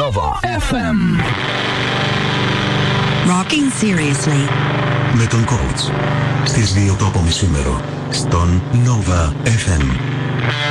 Nova FM. Rocking seriously. Με τον coach στις 2 το απομισήμερο στον Nova FM.